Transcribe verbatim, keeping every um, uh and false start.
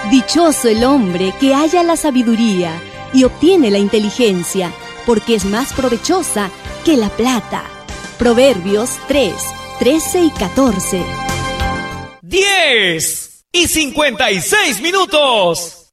Dichoso el hombre que halla la sabiduría y obtiene la inteligencia, porque es más provechosa que la plata. Proverbios tres, trece y catorce. diez y cincuenta y seis minutos.